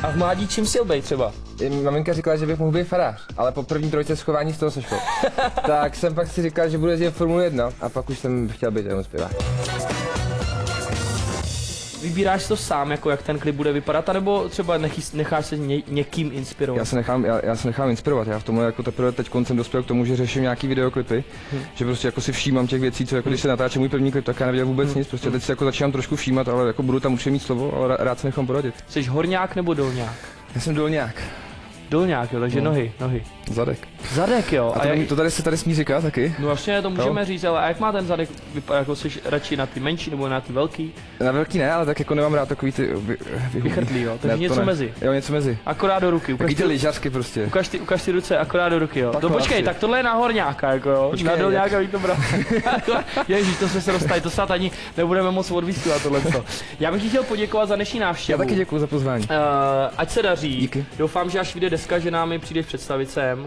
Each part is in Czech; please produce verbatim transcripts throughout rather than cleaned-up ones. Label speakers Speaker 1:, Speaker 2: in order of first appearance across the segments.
Speaker 1: A v mládí čím chtěl být třeba?
Speaker 2: Maminka říkala, že bych mohl být farář, ale po první trojce schování z toho sešlo. Tak jsem pak si říkal, že budu jezdit Formule jedna a pak už jsem chtěl být jenom zpěvák.
Speaker 1: Vybíráš to sám, jako jak ten klip bude vypadat, anebo třeba nechys, necháš se ně, někým inspirovat?
Speaker 2: Já se nechám, já, já se nechám inspirovat, já v tomhle jako teprve teď koncem dospěl k tomu, že řeším nějaký videoklipy, hmm. že prostě jako si všímám těch věcí, co jako když se natáčí můj první klip, tak já nevěděl vůbec hmm. nic, prostě teď si jako začínám trošku všímat, ale jako budu tam určitě mít slovo, ale rád se nechám poradit.
Speaker 1: Jsi horňák nebo dolňák?
Speaker 2: Já jsem dolňák.
Speaker 1: Dolňák, jo, takže no. nohy, nohy.
Speaker 2: Zadek.
Speaker 1: Zadek, jo.
Speaker 2: A to, a jak... to tady se tady smí říká taky?
Speaker 1: No vlastně to můžeme jo. říct, ale a jak má ten zadek vypadat, jako jsi radši na ty menší nebo na ty velký?
Speaker 2: Na velký ne, ale tak jako nemám rád takový ty vy,
Speaker 1: vychrtlý, jo, takže ne, něco ne. mezi.
Speaker 2: Jo, něco mezi.
Speaker 1: Akorát do ruky.
Speaker 2: Takový ty lyžařky prostě.
Speaker 1: Ukaž ty, ukaž ty ruce akorát do ruky, jo. To počkej, asi. Tak tohle je na horňáka, jako jo. Počkej, na dolňáka bych to bral. Ježíš, to jsme se dostali, to snad ani nebudeme moc odvysílat tohle. Já bych ti chtěl poděkovat za dnešní návštěvu.
Speaker 2: Já taky děkuji za pozvání.
Speaker 1: Uh, ať se daří.
Speaker 2: Díky.
Speaker 1: Doufám, že až vyjde deska, že nám přijdeš představit sem.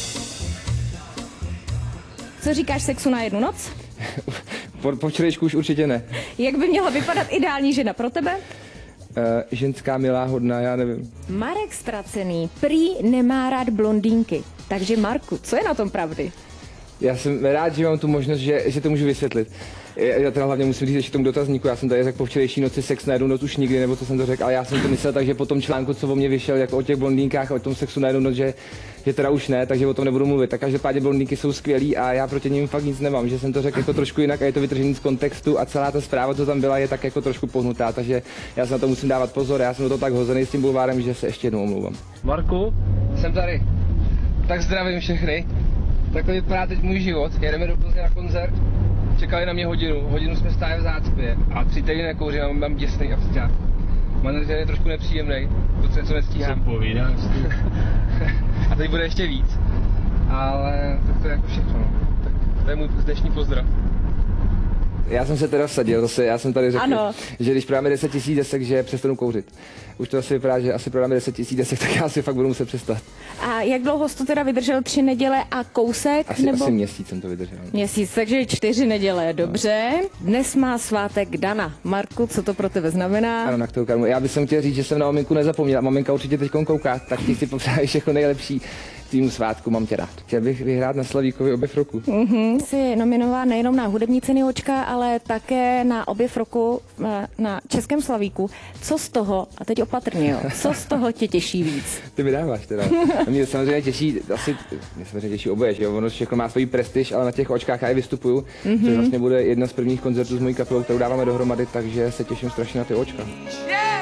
Speaker 3: Co říkáš sexu na jednu noc?
Speaker 2: po, po včerejšku už určitě ne.
Speaker 3: Jak by měla vypadat ideální žena pro tebe?
Speaker 2: Uh, ženská, milá, hodná, já nevím.
Speaker 3: Marek Ztracený prý nemá rád blondýnky. Takže Marku, co je na tom pravdy?
Speaker 2: Já jsem rád, že mám tu možnost, že, že to můžu vysvětlit. Já teda hlavně musím říct ještě tomu dotazníku, já jsem tady řekl po včerejší noci sex na jednu noc už nikdy, nebo co jsem to řekl, ale já jsem to myslel tak, že po tom článku, co o mě vyšel, jako o těch blondýnkách, o tom sexu na jednu noc, že, že teda už ne, takže o tom nebudu mluvit. Tak každopádně blondýnky jsou skvělý a já proti nim fakt nic nemám, že jsem to řekl jako trošku jinak a je to vytržený z kontextu a celá ta zpráva, co tam byla, je tak jako trošku pohnutá, takže já se na to musím dávat pozor, já jsem do toho tak hozený s tím bulvárem, že se ještě jednou omlouvám.
Speaker 1: Marku,
Speaker 2: jsem tady. Tak zdravím všechny. Takhle vypadá teď můj život, jedeme do Plzně na koncert, čekali na mě hodinu, hodinu jsme stáli v zácpě a tři týdny nekouřím, mám, mám děsný absťák. Manažer je trošku nepříjemný, to co nestíhám.
Speaker 1: Co povídáš?
Speaker 2: A teď bude ještě víc, ale tak to je jako všechno, tak to je můj dnešní pozdrav. Já jsem se teda vsadil, zase já jsem tady řekl, ano. že když prodáme deset tisíc desek, že přestanu kouřit. Už to asi vypadá, že asi prodáme deset tisíc desek, tak já asi fakt budu muset přestat.
Speaker 3: A jak dlouho jsi to teda vydržel? Tři neděle a kousek?
Speaker 2: Asi,
Speaker 3: nebo?
Speaker 2: asi měsíc jsem to vydržel.
Speaker 3: Měsíc, takže čtyři neděle, dobře. No. Dnes má svátek Dana. Marku, co to pro tebe znamená?
Speaker 2: Ano, na kterou karmu. Já bych chtěl říct, že jsem na maminku nezapomněl. Maminka určitě teď kouká, tak ti chci popřát všechno nejlepší. Týmu svátku, mám tě rád. Chtěl bych vyhrát na Slavíkovi objev roku.
Speaker 3: Mm-hmm. Jsi nominován nejenom na hudební ceny Očka, ale také na objev roku na, na Českém Slavíku. Co z toho, a teď opatrně, jo, co z toho tě těší víc?
Speaker 2: Ty mi dáváš teda. A mě samozřejmě těší, asi, mě samozřejmě těší oboje, že jo, ono všechno má svůj prestiž, ale na těch Očkách já i vystupuju, mm-hmm. což vlastně bude jedna z prvních koncertů s mojí kapelou, kterou dáváme dohromady, takže se těším strašně na ty Očka.